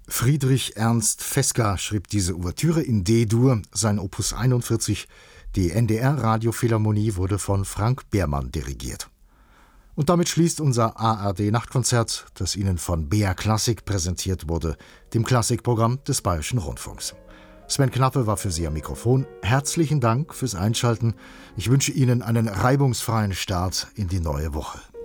Friedrich Ernst Fesca schrieb diese Ouvertüre in D-Dur, sein Opus 41. Die NDR-Radiophilharmonie wurde von Frank Behrmann dirigiert. Und damit schließt unser ARD-Nachtkonzert, das Ihnen von BR Klassik präsentiert wurde, dem Klassikprogramm des Bayerischen Rundfunks. Sven Knappe war für Sie am Mikrofon. Herzlichen Dank fürs Einschalten. Ich wünsche Ihnen einen reibungsfreien Start in die neue Woche.